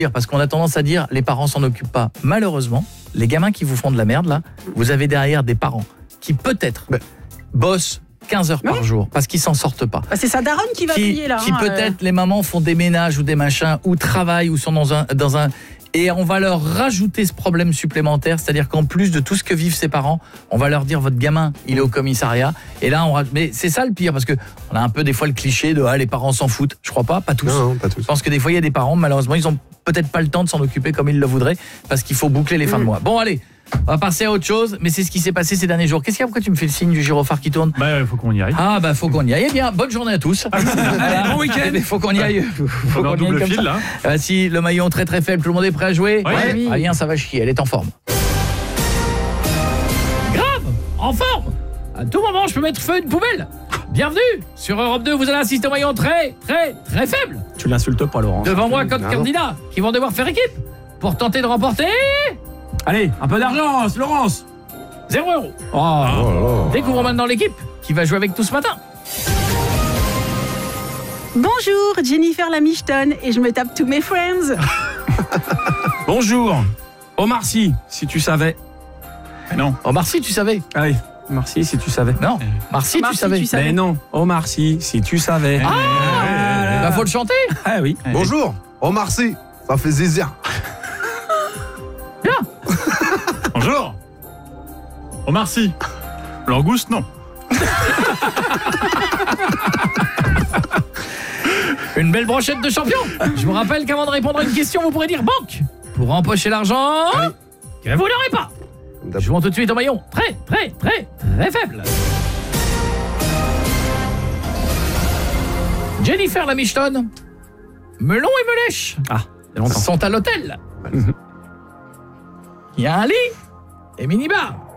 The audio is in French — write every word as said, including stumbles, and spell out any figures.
Parce qu'on a tendance à dire les parents s'en occupent pas. Malheureusement, les gamins qui vous font de la merde là, vous avez derrière des parents qui peut-être bah. bossent quinze heures par oui. jour parce qu'ils s'en sortent pas. Bah c'est sa daronne qui va qui, payer là. Qui hein, peut-être euh... les mamans font des ménages ou des machins ou travaillent ou sont dans un dans un et on va leur rajouter ce problème supplémentaire, c'est-à-dire qu'en plus de tout ce que vivent ses parents, on va leur dire votre gamin, il est au commissariat et là on mais c'est ça le pire parce que on a un peu des fois le cliché de ah les parents s'en foutent. Je crois pas, pas tous. Non, non, pas tous. Je pense que des fois il y a des parents malheureusement, ils ont peut-être pas le temps de s'en occuper comme ils le voudraient parce qu'il faut boucler les mmh. fins de mois. Bon allez, on va passer à autre chose, mais c'est ce qui s'est passé ces derniers jours. Qu'est-ce qu'il y a? Pourquoi tu me fais le signe du gyrophare qui tourne? Bah, il faut qu'on y aille. Ah, bah, faut qu'on y aille. Eh bien, bonne journée à tous. Allez, bon week-end. Il faut qu'on y aille. Faut, faut qu'on double fil, là. Ah, si, le maillon très très faible, tout le monde est prêt à jouer? Oui. Ouais. Oui. Ah, bien, ça va chier, elle est en forme. Grave, en forme. À tout moment, je peux mettre feu à une poubelle. Bienvenue sur Europe deux, vous allez assister au maillon très, très, très faible. Tu l'insultes pas, Laurent. Devant moi, quatre candidats qui vont devoir faire équipe pour tenter de remporter... Allez, un peu d'argent, Laurence. Zéro euro. Oh, oh Découvrons maintenant l'équipe qui va jouer avec tout ce matin. Bonjour, Jennifer Lamiston et je me tape tous mes friends. Bonjour, Omar Sy, si tu savais. Non. Omar Sy, tu savais. Ah oui, Omar Sy, si tu savais. Non, Omar Sy, tu savais. Mais non, Omar Sy, si tu savais. Ah, ah bah faut le chanter. Ah oui. Bonjour, Omar Sy, ça fait zizir. Bien. Bonjour. Omar Sy. Langouste, non. Une belle brochette de champion. Je vous rappelle qu'avant de répondre à une question, vous pourrez dire banque pour empocher l'argent que vous n'aurez pas. Jouons tout de suite au maillon. Très, très, très, très faible. Jennifer Lamiston, Melon et Melèche ah, sont à l'hôtel. Il y a un lit et minibar.